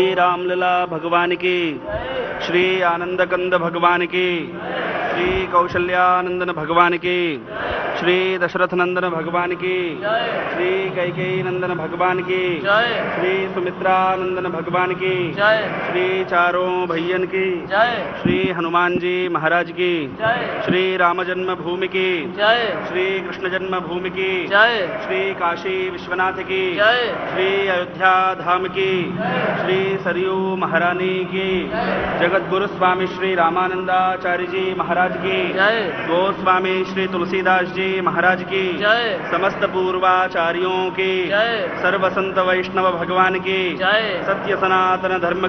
श्री रामलला भगवान की, श्री आनंद कंद भगवान की, श्री कौशल्यानंदन भगवान की, श्री दशरथ नंदन भगवान की, श्री कैकेयी नंदन भगवान की, श्री सुमित्रा नंदन भगवान की, श्री चारों भैयन की, श्री हनुमान जी महाराज की, श्री राम जन्म भूमि की, श्री कृष्ण जन्म भूमि की, श्री काशी विश्वनाथ की, श्री अयोध्या धाम की, श्री सरयू महारानी की, जगत गुरु स्वामी श्री रामानंदाचार्य जी महाराज की, गोस्वामी श्री तुलसीदास जी महाराज की, समस्त पूर्वाचार्यों की, सर्व संत वैष्णव भगवान की, सत्य सनातन धर्म